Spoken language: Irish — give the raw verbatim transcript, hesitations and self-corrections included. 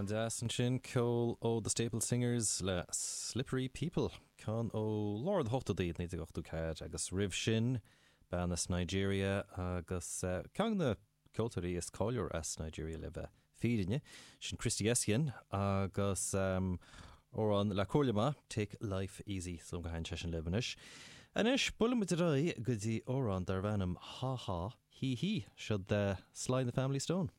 And as an sin ceol ó the Staple Singers le Slippery People can ó Lord Hochtadaí ní gochtú cair agus ribh sin banas Nigeria agus uh, can na cultúrí is cáileor as Nigeria le bheith fídinne sin Christy Essian agus um, ó an le cóirlema Take Life Easy so go hain sin lebanis. Anis bulim mit rai go dtí ó an dar bhanam ha ha hi hi should the Sly and the Family Stone.